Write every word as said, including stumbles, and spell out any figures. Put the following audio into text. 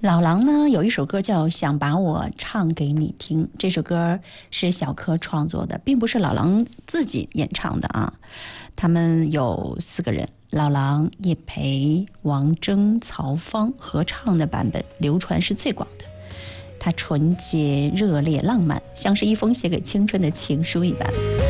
老狼呢有一首歌叫《想把我唱给你听》，这首歌是小柯创作的，并不是老狼自己演唱的啊。他们有四个人，老狼、叶培、王铮、曹芳合唱的版本流传是最广的。它纯洁、热烈、浪漫，像是一封写给青春的情书一般。